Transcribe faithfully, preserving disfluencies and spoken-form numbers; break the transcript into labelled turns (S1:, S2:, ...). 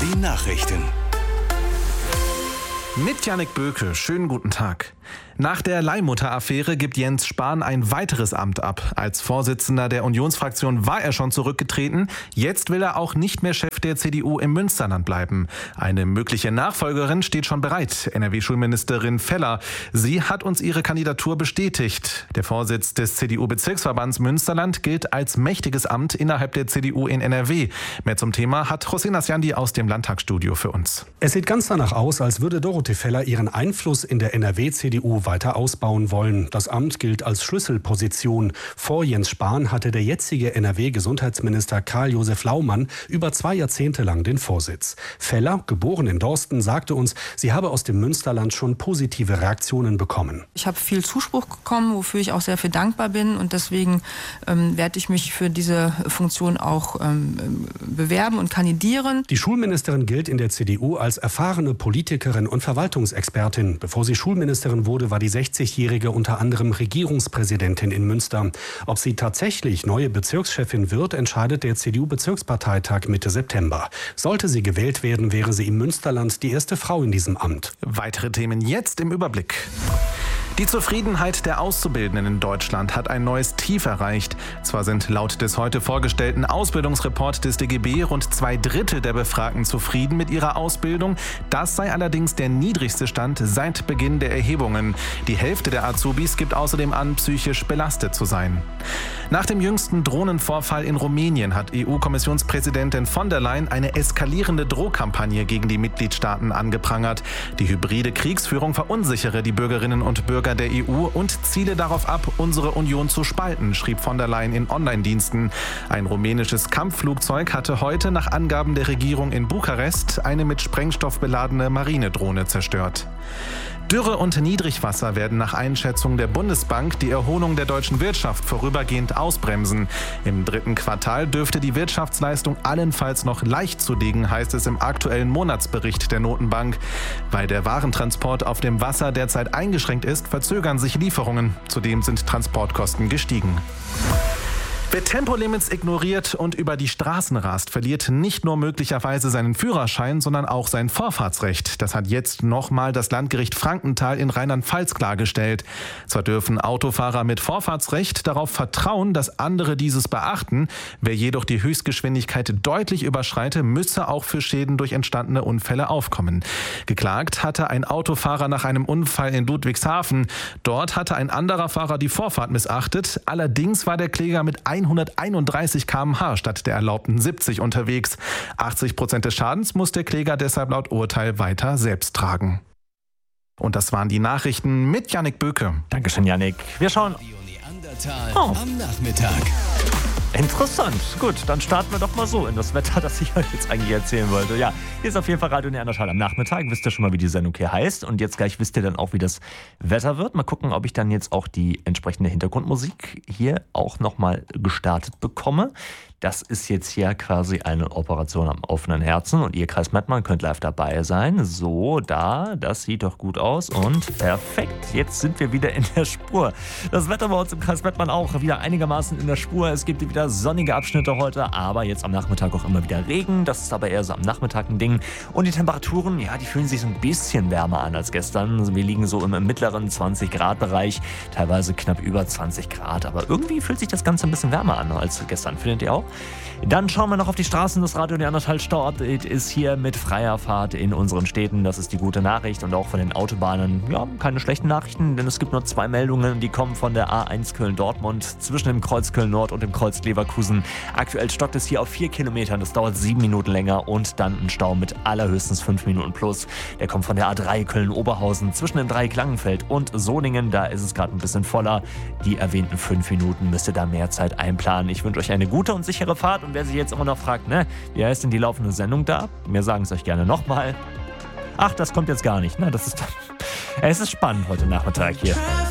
S1: Die Nachrichten.
S2: Mit Jannik Böke, schönen guten Tag. Nach der Leihmutter-Affäre gibt Jens Spahn ein weiteres Amt ab. Als Vorsitzender der Unionsfraktion war er schon zurückgetreten. Jetzt will er auch nicht mehr Chef der C D U im Münsterland bleiben. Eine mögliche Nachfolgerin steht schon bereit, N R W-Schulministerin Feller. Sie hat uns ihre Kandidatur bestätigt. Der Vorsitz des C D U-Bezirksverbands Münsterland gilt als mächtiges Amt innerhalb der C D U in N R W. Mehr zum Thema hat Hossein Asjandi aus dem Landtagsstudio für uns.
S3: Es sieht ganz danach aus, als würde Dorothee Feller ihren Einfluss in der N R W-C D U weiter ausbauen wollen. Das Amt gilt als Schlüsselposition. Vor Jens Spahn hatte der jetzige N R W-Gesundheitsminister Karl-Josef Laumann über zwei Jahrzehnte lang den Vorsitz. Feller, geboren in Dorsten, sagte uns, sie habe aus dem Münsterland schon positive Reaktionen bekommen.
S4: Ich habe viel Zuspruch bekommen, wofür ich auch sehr viel dankbar bin. Und deswegen ähm, werde ich mich für diese Funktion auch ähm, bewerben und kandidieren.
S3: Die Schulministerin gilt in der C D U als erfahrene Politikerin und Verwaltungsexpertin. Bevor sie Schulministerin wurde, war die sechzigjährige unter anderem Regierungspräsidentin in Münster. Ob sie tatsächlich neue Bezirkschefin wird, entscheidet der C D U-Bezirksparteitag Mitte September. Sollte sie gewählt werden, wäre sie im Münsterland die erste Frau in diesem Amt.
S2: Weitere Themen jetzt im Überblick. Die Zufriedenheit der Auszubildenden in Deutschland hat ein neues Tief erreicht. Zwar sind laut des heute vorgestellten Ausbildungsreport des D G B rund zwei Drittel der Befragten zufrieden mit ihrer Ausbildung. Das sei allerdings der niedrigste Stand seit Beginn der Erhebungen. Die Hälfte der Azubis gibt außerdem an, psychisch belastet zu sein. Nach dem jüngsten Drohnenvorfall in Rumänien hat E U-Kommissionspräsidentin von der Leyen eine eskalierende Drohkampagne gegen die Mitgliedstaaten angeprangert. Die hybride Kriegsführung verunsichere die Bürgerinnen und Bürger der E U und ziele darauf ab, unsere Union zu spalten, schrieb von der Leyen in Online-Diensten. Ein rumänisches Kampfflugzeug hatte heute nach Angaben der Regierung in Bukarest eine mit Sprengstoff beladene Marinedrohne zerstört. Dürre und Niedrigwasser werden nach Einschätzung der Bundesbank die Erholung der deutschen Wirtschaft vorübergehend ausbremsen. Im dritten Quartal dürfte die Wirtschaftsleistung allenfalls noch leicht zulegen, heißt es im aktuellen Monatsbericht der Notenbank. Weil der Warentransport auf dem Wasser derzeit eingeschränkt ist, verzögern sich Lieferungen. Zudem sind Transportkosten gestiegen. Wer Tempolimits ignoriert und über die Straßen rast, verliert nicht nur möglicherweise seinen Führerschein, sondern auch sein Vorfahrtsrecht. Das hat jetzt nochmal das Landgericht Frankenthal in Rheinland-Pfalz klargestellt. Zwar dürfen Autofahrer mit Vorfahrtsrecht darauf vertrauen, dass andere dieses beachten. Wer jedoch die Höchstgeschwindigkeit deutlich überschreite, müsse auch für Schäden durch entstandene Unfälle aufkommen. Geklagt hatte ein Autofahrer nach einem Unfall in Ludwigshafen. Dort hatte ein anderer Fahrer die Vorfahrt missachtet. Allerdings war der Kläger mit hunderteinunddreißig Kilometer pro Stunde statt der erlaubten siebzig unterwegs. achtzig Prozent des Schadens muss der Kläger deshalb laut Urteil weiter selbst tragen. Und das waren die Nachrichten mit Jannik Böke.
S5: Dankeschön, Jannik. Wir schauen
S1: oh. am Nachmittag.
S5: Interessant. Gut, dann starten wir doch mal so in das Wetter, das ich euch jetzt eigentlich erzählen wollte. Ja, hier ist auf jeden Fall Radio Neandertal am Nachmittag. Wisst ihr schon mal, wie die Sendung hier heißt. Und jetzt gleich wisst ihr dann auch, wie das Wetter wird. Mal gucken, ob ich dann jetzt auch die entsprechende Hintergrundmusik hier auch nochmal gestartet bekomme. Das ist jetzt hier quasi eine Operation am offenen Herzen. Und ihr, Kreis Mettmann, könnt live dabei sein. So, da, das sieht doch gut aus. Und perfekt, jetzt sind wir wieder in der Spur. Das Wetter bei uns im Kreis Mettmann auch wieder einigermaßen in der Spur. Es gibt wieder sonnige Abschnitte heute, aber jetzt am Nachmittag auch immer wieder Regen. Das ist aber eher so am Nachmittag ein Ding. Und die Temperaturen, ja, die fühlen sich so ein bisschen wärmer an als gestern. Wir liegen so im mittleren zwanzig Grad Bereich, teilweise knapp über zwanzig Grad. Aber irgendwie fühlt sich das Ganze ein bisschen wärmer an als gestern, findet ihr auch? Dann schauen wir noch auf die Straßen. Das Radio Neandertal Stau-Update ist hier mit freier Fahrt in unseren Städten. Das ist die gute Nachricht. Und auch von den Autobahnen, ja, keine schlechten Nachrichten, denn es gibt nur zwei Meldungen, die kommen von der A eins Köln-Dortmund zwischen dem Kreuz Köln-Nord und dem Kreuz Leverkusen. Aktuell stockt es hier auf vier Kilometern. Das dauert sieben Minuten länger und dann ein Stau mit allerhöchstens fünf Minuten plus. Der kommt von der A drei Köln-Oberhausen zwischen dem Dreieck Langenfeld und Solingen. Da ist es gerade ein bisschen voller. Die erwähnten fünf Minuten müsst ihr da mehr Zeit einplanen. Ich wünsche euch eine gute und sichere Fahrt. Und wer sich jetzt immer noch fragt, ne, wie heißt denn die laufende Sendung da? Wir sagen es euch gerne nochmal. Ach, das kommt jetzt gar nicht. Ne? Das ist, es ist spannend heute Nachmittag hier.